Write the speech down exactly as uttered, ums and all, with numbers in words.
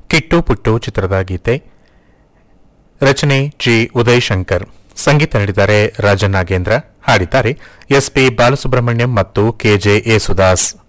ಕಿಟ್ಟು ಪುಟ್ಟು ಚಿತ್ರದ ಗೀತೆ. ರಚನೆ ಜಿ ಉದಯ್ ಶಂಕರ್, ಸಂಗೀತ ನೀಡಿದ್ದಾರೆ ರಾಜನಾಗೇಂದ್ರ, ಹಾಡಿದ್ದಾರೆ ಎಸ್ ಪಿ ಬಾಲಸುಬ್ರಹ್ಮಣ್ಯಂ ಮತ್ತು ಕೆಜೆ ಯೇಸುದಾಸ್.